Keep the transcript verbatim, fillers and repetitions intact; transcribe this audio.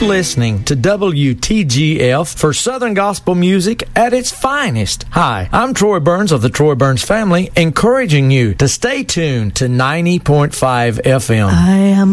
listening to W T G F for Southern Gospel music at its finest. Hi, I'm Troy Burns of the Troy Burns family, encouraging you to stay tuned to ninety point five F M. I am